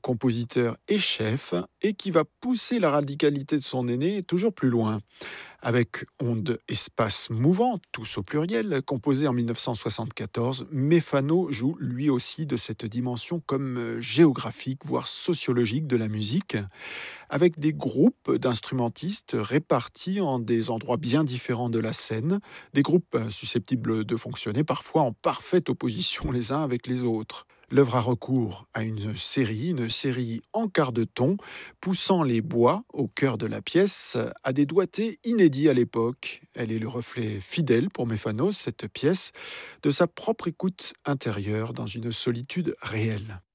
compositeur et chef, et qui va pousser la radicalité de son aîné toujours plus loin. Avec Onde Espace Mouvant, tous au pluriel, composé en 1974, Mefano joue lui aussi de cette dimension comme géographique, voire sociologique de la musique, avec des groupes d'instrumentistes répartis en des endroits bien différents de la scène, des groupes susceptibles de fonctionner parfois en parfaite opposition les uns avec les autres. L'œuvre a recours à une série en quart de ton, poussant les bois au cœur de la pièce à des doigtés inédits à l'époque. Elle est le reflet fidèle pour Méphanos, cette pièce, de sa propre écoute intérieure dans une solitude réelle.